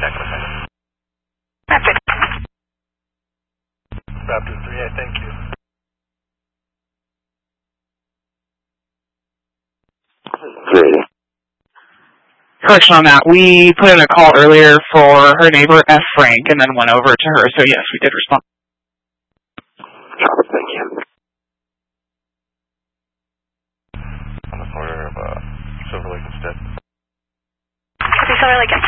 Raptor. Raptor 3, thank you. Great. Correction on that. We put in a call earlier for her neighbor, F. Frank, and then went over to her. So, yes, we did respond. Thank you. On the corner of Silver Lake instead. Copy, Silver Lake.